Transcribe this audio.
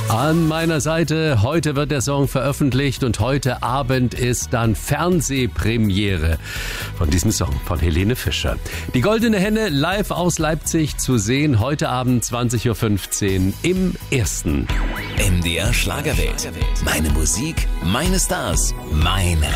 An meiner Seite, heute wird der Song veröffentlicht und heute Abend ist dann Fernsehpremiere von diesem Song von Helene Fischer. Die Goldene Henne live aus Leipzig zu sehen, heute Abend 20.15 Uhr im Ersten. MDR Schlagerwelt. Meine Musik, meine Stars, mein